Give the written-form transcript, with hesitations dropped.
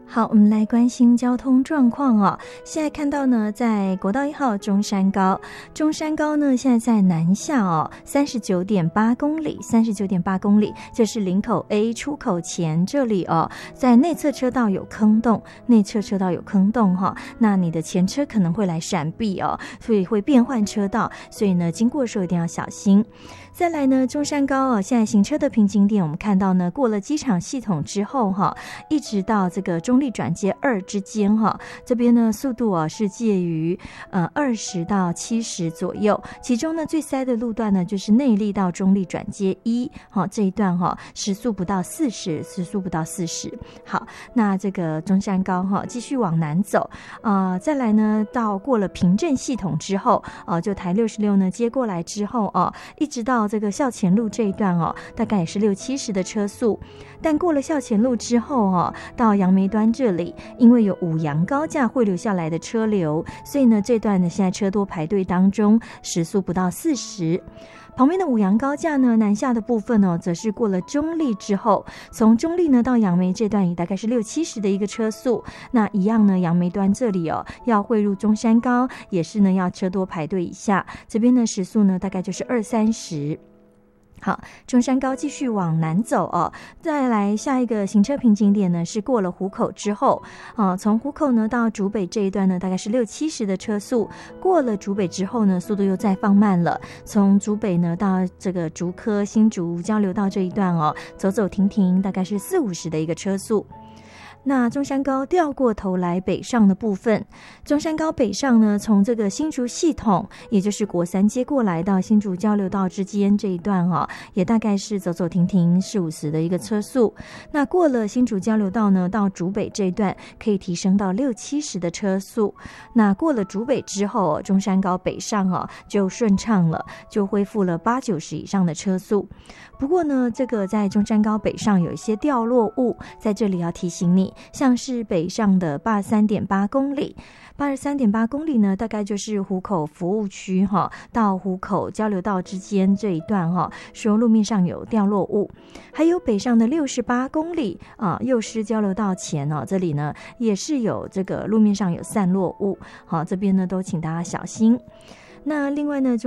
好，我们来关心交通状况哦。现在看到呢，在国道1号中山高呢，现在在南下哦，39.8公里，39.8公里，这是林口 A 出口前这里哦，在内侧车道有坑洞哈，那你的前车可能会来闪避哦，所以会变换车道，所以呢，经过的时候一定要小心。再来呢，中山高哦，现在行车的瓶颈点，我们看到呢，过了机场系统之后哈，一直到这个中立转接2之间哈，这边呢速度啊是介于20到70左右，其中呢最塞的路段呢就是内坜到中立转接1哈，这一段哈时速不到40。好，那这个中山高哈继续往南走再来呢到过了平镇系统之后就台66呢接过来之后一直到这个校前路这一段大概也是60-70的车速，但过了校前路之后到杨梅端这里，因为有五杨高架汇流下来的车流，所以呢这段呢现在车多排队当中，时速不到40。旁边的五杨高架呢，南下的部分则是过了中立之后，从中立呢到杨梅这段也大概是60-70的一个车速。那一样呢，杨梅端这里要汇入中山高，也是呢要车多排队一下，这边的时速呢大概就是20-30。好，中山高继续往南走再来下一个行车瓶颈点呢是过了湖口之后从湖口呢到竹北这一段呢大概是60-70的车速，过了竹北之后呢速度又再放慢了，从竹北呢到这个竹科新竹交流道这一段走走停停大概是40-50的一个车速。那中山高调过头来北上的部分，中山高北上呢，从这个新竹系统，也就是国三接过来到新竹交流道之间这一段也大概是走走停停40-50的一个车速。那过了新竹交流道呢，到竹北这一段可以提升到60-70的车速。那过了竹北之后中山高北上就顺畅了，就恢复了80-90以上的车速。不过呢，这个在中山高北上有一些掉落物，在这里要提醒你，像是北上的83.8公里，83.8公里呢，大概就是湖口服务区到湖口交流道之间这一段说路面上有掉落物。还有北上的68公里幼师交流道前这里呢也是有这个路面上有散落物这边呢都请大家小心。那另外呢